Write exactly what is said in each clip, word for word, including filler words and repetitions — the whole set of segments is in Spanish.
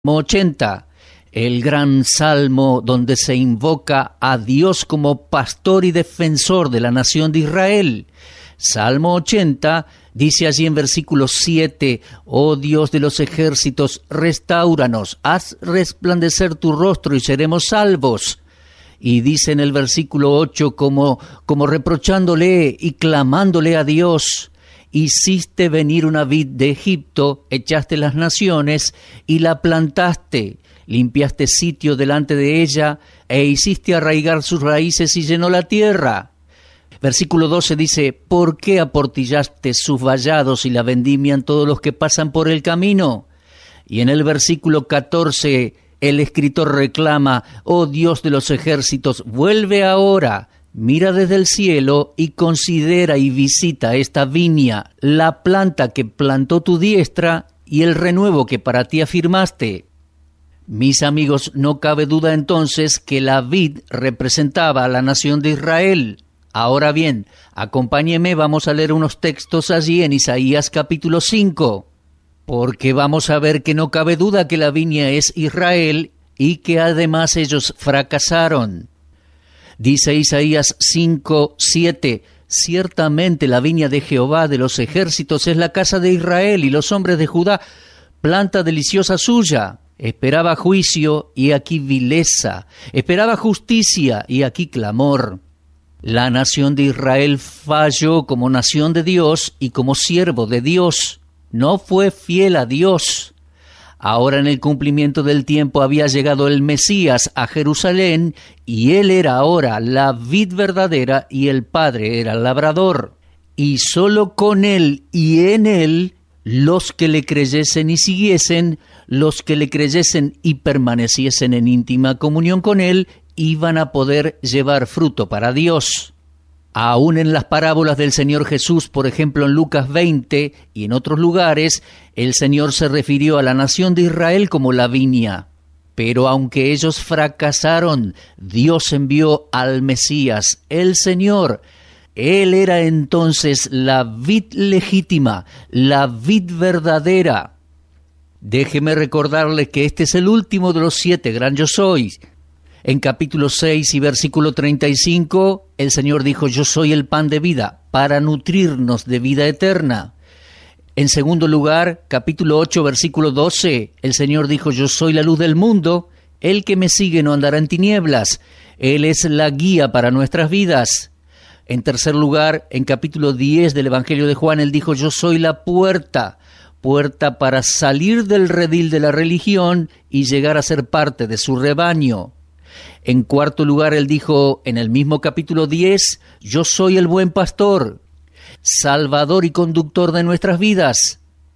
ochenta, el gran salmo donde se invoca a Dios como pastor y defensor de la nación de Israel. Salmo ochenta dice allí en versículo siete, oh Dios de los ejércitos, restáuranos, haz resplandecer tu rostro y seremos salvos. Y dice en el versículo ocho, como, como reprochándole y clamándole a Dios, hiciste venir una vid de Egipto, echaste las naciones y la plantaste, limpiaste sitio delante de ella e hiciste arraigar sus raíces y llenó la tierra. Versículo doce dice, ¿por qué aportillaste sus vallados y la vendimian todos los que pasan por el camino? Y en el versículo catorce, el escritor reclama, oh Dios de los ejércitos, vuelve ahora, mira desde el cielo y considera y visita esta viña, la planta que plantó tu diestra y el renuevo que para ti afirmaste. Mis amigos, no cabe duda entonces que la vid representaba a la nación de Israel. Ahora bien, acompáñeme, vamos a leer unos textos allí en Isaías capítulo cinco, porque vamos a ver que no cabe duda que la viña es Israel y que además ellos fracasaron. Dice Isaías cinco, siete, ciertamente la viña de Jehová de los ejércitos es la casa de Israel y los hombres de Judá, planta deliciosa suya. Esperaba juicio y aquí vileza, esperaba justicia y aquí clamor. La nación de Israel falló como nación de Dios y como siervo de Dios. No fue fiel a Dios. Ahora en el cumplimiento del tiempo había llegado el Mesías a Jerusalén y él era ahora la vid verdadera y el Padre era el labrador. Y solo con él y en él los que le creyesen y siguiesen, los que le creyesen y permaneciesen en íntima comunión con él, iban a poder llevar fruto para Dios. Aún en las parábolas del Señor Jesús, por ejemplo en Lucas veinte y en otros lugares, el Señor se refirió a la nación de Israel como la viña. Pero aunque ellos fracasaron, Dios envió al Mesías, el Señor. Él era entonces la vid legítima, la vid verdadera. Déjeme recordarle que este es el último de los siete gran yo soy. En capítulo seis y versículo treinta y cinco, el Señor dijo, yo soy el pan de vida, para nutrirnos de vida eterna. En segundo lugar, capítulo ocho, versículo doce, el Señor dijo, yo soy la luz del mundo, el que me sigue no andará en tinieblas, Él es la guía para nuestras vidas. En tercer lugar, en capítulo diez del Evangelio de Juan, Él dijo, yo soy la puerta, puerta para salir del redil de la religión y llegar a ser parte de su rebaño. En cuarto lugar, él dijo en el mismo capítulo diez, yo soy el buen pastor, salvador y conductor de nuestras vidas.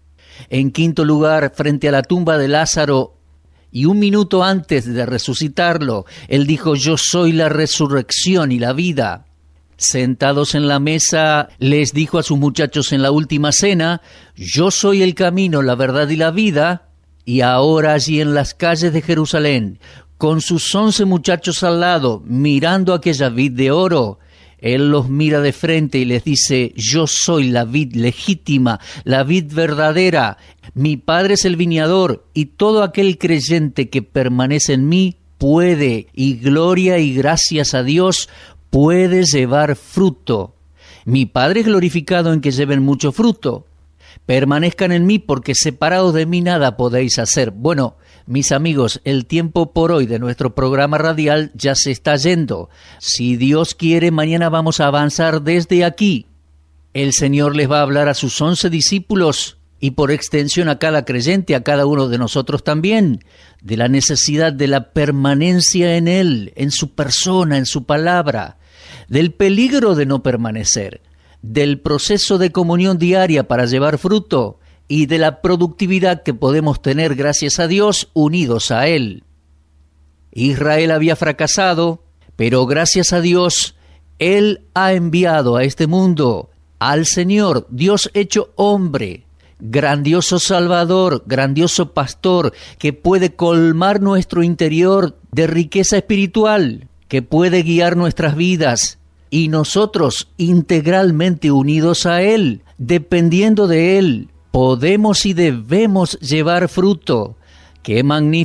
En quinto lugar, frente a la tumba de Lázaro, y un minuto antes de resucitarlo, él dijo, yo soy la resurrección y la vida. Sentados en la mesa, les dijo a sus muchachos en la última cena, yo soy el camino, la verdad y la vida. Y ahora allí en las calles de Jerusalén, con sus once muchachos al lado, mirando aquella vid de oro, él los mira de frente y les dice, yo soy la vid legítima, la vid verdadera, mi Padre es el viñador, y todo aquel creyente que permanece en mí puede, y gloria y gracias a Dios, puede llevar fruto. Mi Padre es glorificado en que lleven mucho fruto. Permanezcan en mí porque separados de mí nada podéis hacer. Bueno, mis amigos, el tiempo por hoy de nuestro programa radial ya se está yendo. Si Dios quiere, mañana vamos a avanzar desde aquí. El Señor les va a hablar a sus once discípulos y por extensión a cada creyente, a cada uno de nosotros también, de la necesidad de la permanencia en Él, en su persona, en su palabra, del peligro de no permanecer, del proceso de comunión diaria para llevar fruto y de la productividad que podemos tener gracias a Dios unidos a Él. Israel había fracasado, pero gracias a Dios, Él ha enviado a este mundo al Señor, Dios hecho hombre, grandioso Salvador, grandioso Pastor, que puede colmar nuestro interior de riqueza espiritual, que puede guiar nuestras vidas, y nosotros integralmente unidos a Él, dependiendo de Él, podemos y debemos llevar fruto, Qué magnífico